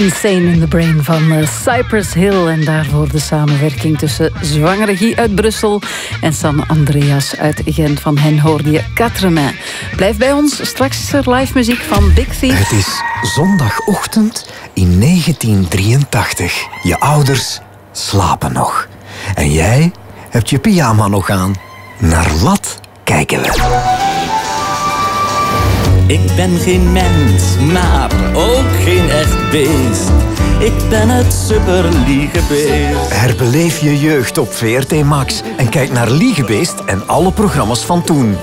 Insane in the Brain van Cypress Hill. En daarvoor de samenwerking tussen zwangere Guy uit Brussel en San Andreas uit Gent. Van hen hoorde je Quatre Mains. Blijf bij ons, straks is er live muziek van Big Thief. Het is zondagochtend in 1983. Je ouders slapen nog. En jij hebt je pyjama nog aan. Naar wat kijken we? Ik ben geen mens, maar ook geen echt beest. Ik ben het superliegebeest. Herbeleef je jeugd op VRT Max en kijk naar Liegebeest en alle programma's van toen.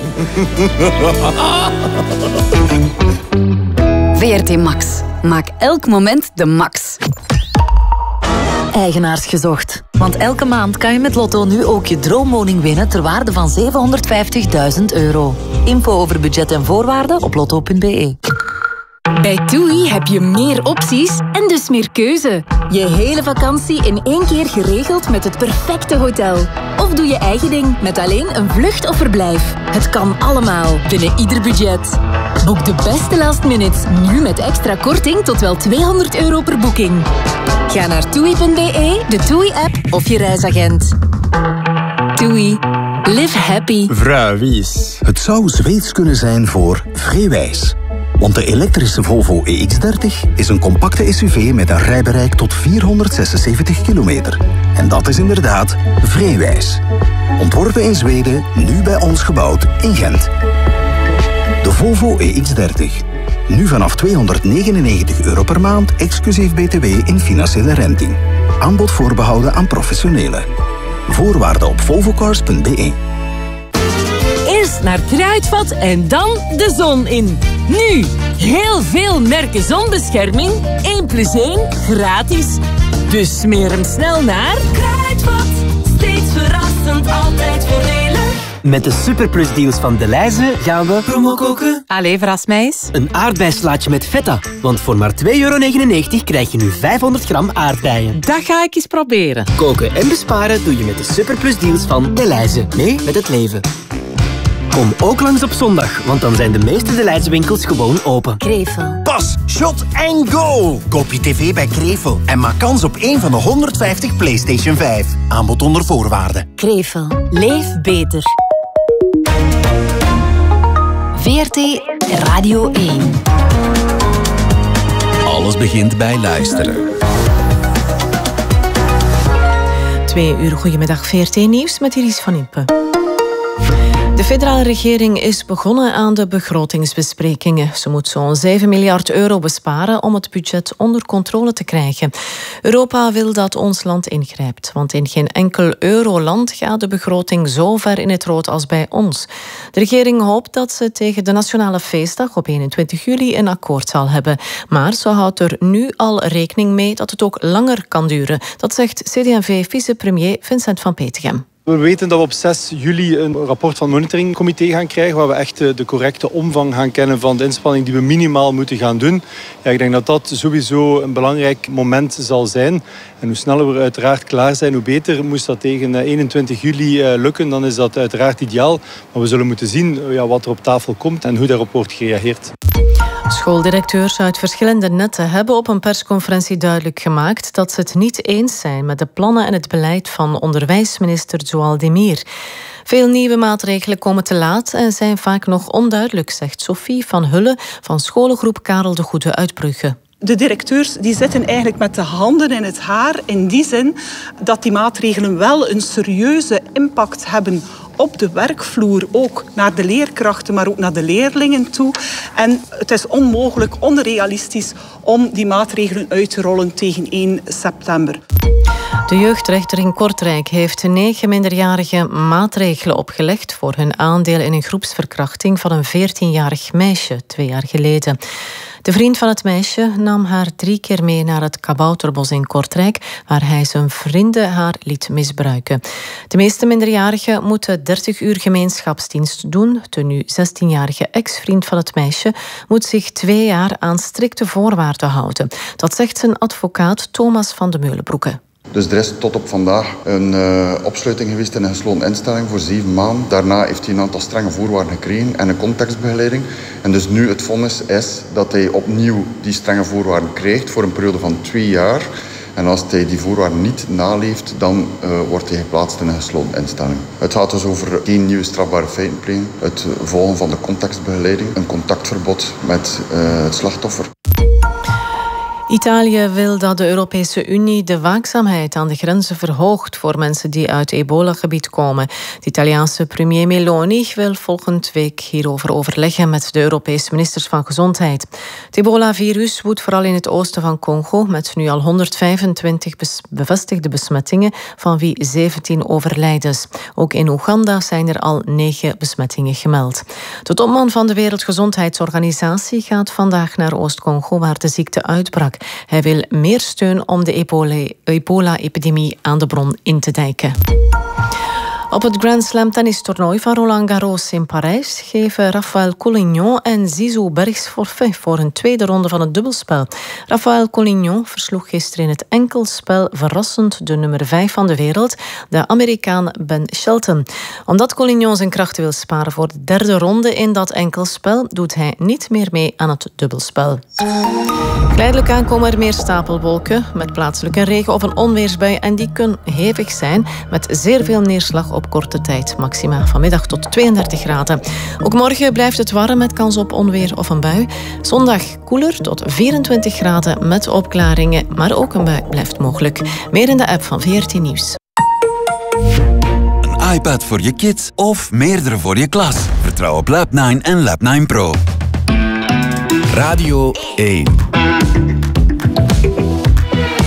VRT Max. Maak elk moment de max. Eigenaars gezocht. Want elke maand kan je met Lotto nu ook je droomwoning winnen ter waarde van €750.000. Info over budget en voorwaarden op lotto.be. Bij TUI heb je meer opties en dus meer keuze. Je hele vakantie in 1 keer geregeld met het perfecte hotel. Of doe je eigen ding met alleen een vlucht of verblijf. Het kan allemaal binnen ieder budget. Boek de beste last minutes nu met extra korting tot wel €200 per boeking. Ga naar TUI.be, de TUI-app of je reisagent. TUI. Live happy. Vrouwies. Het zou Zweeds kunnen zijn voor Vreewijs. Want de elektrische Volvo EX30 is een compacte SUV met een rijbereik tot 476 kilometer. En dat is inderdaad Vreewijs. Ontworpen in Zweden, nu bij ons gebouwd in Gent. De Volvo EX30. Nu vanaf €299 per maand, exclusief BTW in financiële renting. Aanbod voorbehouden aan professionelen. Voorwaarden op volvocars.be. Eerst naar Kruidvat en dan de zon in. Nu, heel veel merken zonbescherming. 1+1 gratis. Dus smeer hem snel naar Kruidvat. Steeds verrassend, altijd voordelig. Met de superplusdeals van Delhaize gaan we promo koken. Allee, verras mij eens. Een aardbeislaatje met feta. Want voor maar €2,99 krijg je nu 500 gram aardbeien. Dat ga ik eens proberen. Koken en besparen doe je met de superplusdeals van Delhaize. Mee met het leven. Kom ook langs op zondag, want dan zijn de meeste Delhaize winkels gewoon open. Krevel. Pas, shot en go! Koop je tv bij Krevel en maak kans op één van de 150 PlayStation 5. Aanbod onder voorwaarden. Krevel. Leef beter. VRT Radio 1. Alles begint bij luisteren. 2 uur, goedemiddag, VRT Nieuws met Iris van Impe. De federale regering is begonnen aan de begrotingsbesprekingen. Ze moet zo'n €7 miljard besparen om het budget onder controle te krijgen. Europa wil dat ons land ingrijpt, want in geen enkel euroland gaat de begroting zo ver in het rood als bij ons. De regering hoopt dat ze tegen de Nationale Feestdag op 21 juli een akkoord zal hebben. Maar ze houdt er nu al rekening mee dat het ook langer kan duren. Dat zegt CD&V-vicepremier Vincent van Petegem. We weten dat we op 6 juli een rapport van het monitoringcomité gaan krijgen, waar we echt de correcte omvang gaan kennen van de inspanning die we minimaal moeten gaan doen. Ja, ik denk dat dat sowieso een belangrijk moment zal zijn. En hoe sneller we uiteraard klaar zijn, hoe beter. Moest dat tegen 21 juli lukken, dan is dat uiteraard ideaal. Maar we zullen moeten zien wat er op tafel komt en hoe daarop wordt gereageerd. Schooldirecteurs uit verschillende netten hebben op een persconferentie duidelijk gemaakt dat ze het niet eens zijn met de plannen en het beleid van onderwijsminister Zoual Demir. Veel nieuwe maatregelen komen te laat en zijn vaak nog onduidelijk, zegt Sophie van Hulle van scholengroep Karel de Goede uit Brugge. De directeurs die zitten eigenlijk met de handen in het haar in die zin dat die maatregelen wel een serieuze impact hebben op de werkvloer, ook naar de leerkrachten, maar ook naar de leerlingen toe. En het is onmogelijk, onrealistisch om die maatregelen uit te rollen tegen 1 september. De jeugdrechter in Kortrijk heeft 9 minderjarigen maatregelen opgelegd voor hun aandeel in een groepsverkrachting van een 14-jarig meisje 2 jaar geleden. De vriend van het meisje nam haar 3 keer mee naar het Kabouterbos in Kortrijk, waar hij zijn vrienden haar liet misbruiken. De meeste minderjarigen moeten 30 uur gemeenschapsdienst doen. De nu 16-jarige ex-vriend van het meisje moet zich 2 jaar aan strikte voorwaarden houden. Dat zegt zijn advocaat Thomas van de Meulenbroeke. Dus er is tot op vandaag een opsluiting geweest in een gesloten instelling voor 7 maanden. Daarna heeft hij een aantal strenge voorwaarden gekregen en een contextbegeleiding. En dus nu het vonnis is dat hij opnieuw die strenge voorwaarden krijgt voor een periode van 2 jaar. En als hij die voorwaarden niet naleeft, dan wordt hij geplaatst in een gesloten instelling. Het gaat dus over geen nieuwe strafbare feiten plegen, het volgen van de contextbegeleiding, een contactverbod met het slachtoffer. Italië wil dat de Europese Unie de waakzaamheid aan de grenzen verhoogt voor mensen die uit ebola-gebied komen. De Italiaanse premier Meloni wil volgende week hierover overleggen met de Europese ministers van Gezondheid. Het ebola-virus woedt vooral in het oosten van Congo, met nu al 125 bevestigde besmettingen, van wie 17 overlijdens. Ook in Oeganda zijn er al 9 besmettingen gemeld. De topman van de Wereldgezondheidsorganisatie gaat vandaag naar Oost-Congo, waar de ziekte uitbrak. Hij wil meer steun om de ebola-epidemie aan de bron in te dijken. Op het Grand Slam tennistoernooi van Roland Garros in Parijs geven Rafael Collignon en Zizou Bergs forfait voor een tweede ronde van het dubbelspel. Rafael Collignon versloeg gisteren in het enkelspel verrassend de nummer 5 van de wereld, de Amerikaan Ben Shelton. Omdat Collignon zijn krachten wil sparen voor de derde ronde in dat enkelspel, doet hij niet meer mee aan het dubbelspel. Geleidelijk aan komen er meer stapelwolken met plaatselijk een regen- of een onweersbui en die kunnen hevig zijn met zeer veel neerslag op korte tijd. Maxima vanmiddag tot 32 graden. Ook morgen blijft het warm met kans op onweer of een bui. Zondag koeler tot 24 graden met opklaringen, maar ook een bui blijft mogelijk. Meer in de app van VRT Nieuws. Een iPad voor je kids of meerdere voor je klas. Vertrouw op Lab9 en Lab9 Pro. Radio 1.